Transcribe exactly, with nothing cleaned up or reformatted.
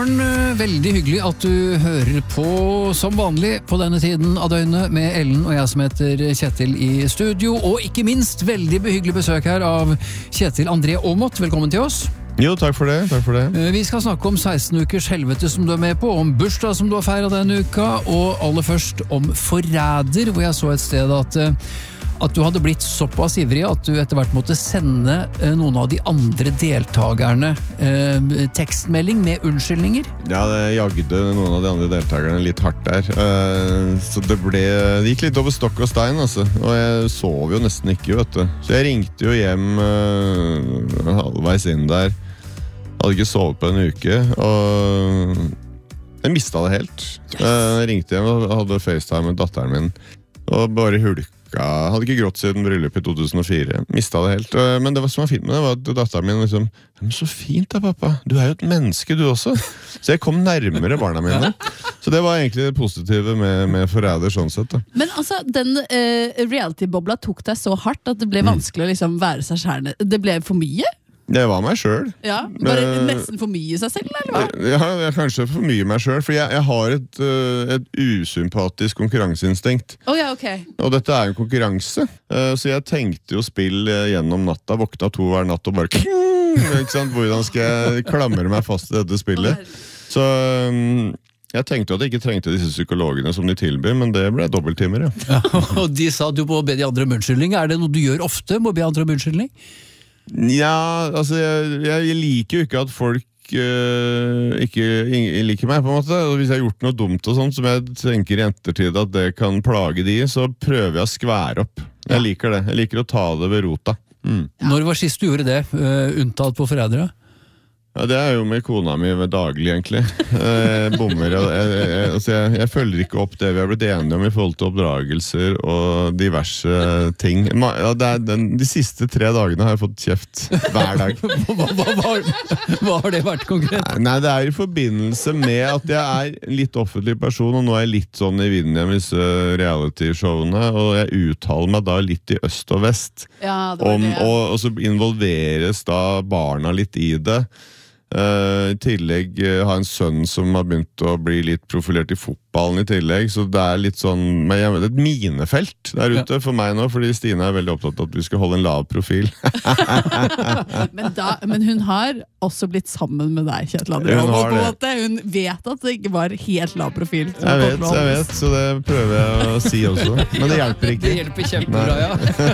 morgen, veldig hyggelig at du hører på som vanlig på denne tiden av døgnet med Ellen og jeg som heter Kjetil i studio, og ikke minst veldig behyggelig besøk her av Kjetil André Aamodt. Velkommen til oss. Jo, takk for det, takk for det. Vi skal snakke om seksten ukers helvete som du er med på, om bursdag som du har feiret denne uka, og aller først om forræder, hvor jeg så et sted at at du hadde blitt såpass ivrig at du etter hvert måtte sende eh, noen av de andre deltagerne eh, tekstmelding med unnskyldninger. Ja, det jagde noen av de andre deltakerne litt hardt der. Uh, så det ble, det gikk litt over stokk og stein, altså. Og jeg sov jo nesten ikke, vet du. Så jeg ringte jo hjem uh, halvveis inn der. Hadde ikke sovet på en uke, og jeg mistet det helt. Yes. Uh, jeg ringte hjem og hadde FaceTime med datteren min, og bare hulk. Jeg hadde ikke grått siden bryllup i to tusen og fire. Mistet det helt. Men det som var fint med det var at datteren min liksom, men så fint da, pappa. Du er jo et menneske, du også. Så jeg kom nærmere barna mine. Så det var egentlig det positive med, med forræder sånn sett. Da. Men altså, den uh, reality-bobla tok deg så hardt at det ble vanskelig å liksom være seg selv. Det ble for mye? Det var meg selv. Ja, bare uh, nesten for mye seg selv, eller hva? Ja, jeg kanskje for mye meg selv, for jeg, jeg har et, uh, et usympatisk konkurranseinstinkt. Oh, ja, ok. Og dette er en konkurranse, uh, så jeg tenkte jo spill uh, gjennom natta, våkna to hver natt og bare ikke sant? Hvordan skal jeg klamre meg fast i dette spillet? Så um, jeg tenkte at jeg ikke trengte disse psykologene som de tilbyr, men det ble dobbelttimer, ja. Ja. Og de sa at du må be de andre om unnskyldning. Er det noe du gjør ofte, må be andre om unnskyldning? Ja, altså jeg, jeg liker jo ikke at folk uh, ikke liker meg på en måte, og hvis jeg har gjort noe dumt og sånt som jeg tenker i ettertid at det kan plage de, så prøver jeg å skvære opp. Jeg ja. liker det, jeg liker å ta det ved rota. Mm. Ja. Når var sist du gjorde det, uh, unntatt på forrædere? Ja, det er jo med kona mi daglig, egentlig. Jeg bommer. Jeg, jeg, jeg, altså jeg, jeg følger ikke opp det vi har blitt enige om i forhold til oppdragelser og diverse ting. Ja, det er den, de siste tre dagene har jeg fått kjeft hver dag. Hva, hva, hva, hva har det vært konkret? Nei, det er i forbindelse med at jeg er litt offentlig person, og nå er jeg litt sånn i vinden med disse reality-showene, og jeg uttaler meg da litt i øst og vest. Ja, det var om, det. Og, og så involveres da barna litt i det. Uh, I tillegg uh, har en sønn som har begynt å bli litt profilert i fotballen i tillegg, så det er litt sånn, men jeg vet, et minefelt der ute for meg nå, fordi Stine er veldig opptatt av at vi skal holde en lav profil. men, da, men hun har også blitt sammen med deg, Kjetil André. Hun, på en måte. Hun vet at det ikke var helt lav profil. Jeg vet, jeg vet, så det prøver jeg å si også, men det hjelper ikke. Det hjelper kjempebra, ja.